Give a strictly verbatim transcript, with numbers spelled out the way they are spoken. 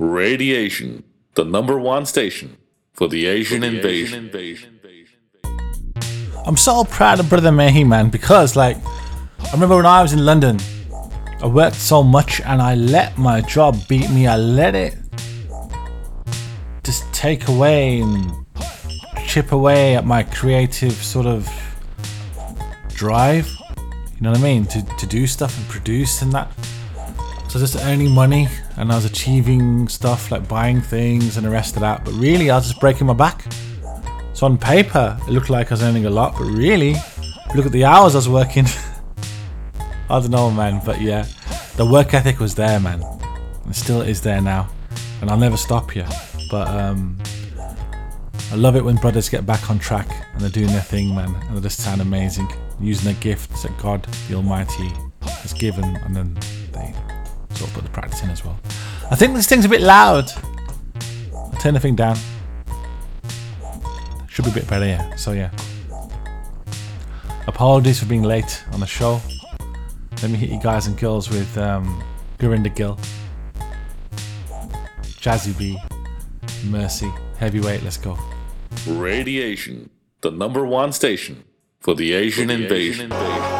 Radiation, the number one station for the Asian invasion. I'm so proud of Brother Mehi, man, because like I remember when I was in London, I worked so much and I let my job beat me. I let it just take away and chip away at my creative sort of drive. You know what I mean? To to do stuff and produce and that. So just earning money and I was achieving stuff like buying things and the rest of that. But really I was just breaking my back. So on paper it looked like I was earning a lot, but really, look at the hours I was working. I don't know, man, but yeah, the work ethic was there, man. It still is there now. And I'll never stop here. But um, I love it when brothers get back on track and they're doing their thing, man. And they just sound amazing. Using the gifts that God, the Almighty, has given, and then they sort of put the practice in as well. I think this thing's a bit loud. I'll turn the thing down. Should be a bit better, yeah. So yeah. Apologies for being late on the show. Let me hit you guys and girls with um, Gurinder Gill, Jazzy B, Mercy, Heavyweight. Let's go. Radiation, the number one station for the Asian invasion.